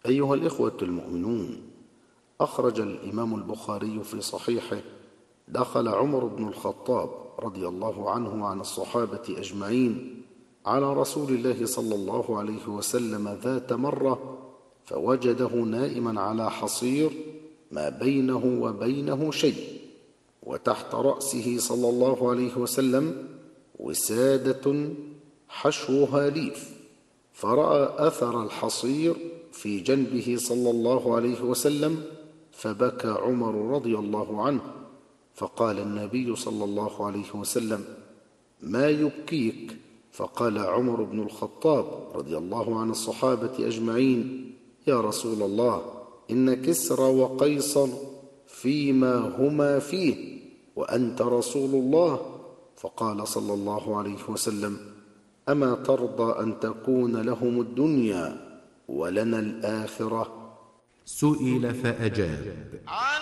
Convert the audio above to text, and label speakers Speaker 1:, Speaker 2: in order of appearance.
Speaker 1: أيها الإخوة المؤمنون، أخرج الإمام البخاري في صحيحه: دخل عمر بن الخطاب رضي الله عنه وعن الصحابة أجمعين على رسول الله صلى الله عليه وسلم ذات مرة، فوجده نائما على حصير ما بينه وبينه شيء، وتحت رأسه صلى الله عليه وسلم وسادة حشوها ليف، فرأى أثر الحصير في جنبه صلى الله عليه وسلم، فبكى عمر رضي الله عنه، فقال النبي صلى الله عليه وسلم: ما يبكيك؟ فقال عمر بن الخطاب رضي الله عن الصحابة أجمعين: يا رسول الله، إن كسرى وقيصر فيما هما فيه، وأنت رسول الله. فقال صلى الله عليه وسلم: أما ترضى أن تكون لهم الدنيا ولنا الآخرة؟
Speaker 2: سئل فأجاب: